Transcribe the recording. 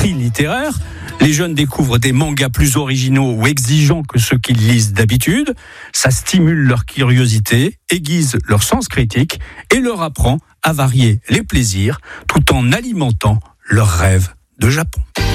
style littéraire. Les jeunes découvrent des mangas plus originaux ou exigeants que ceux qu'ils lisent d'habitude. Ça stimule leur curiosité, aiguise leur sens critique et leur apprend à varier les plaisirs tout en alimentant leurs rêves de Japon.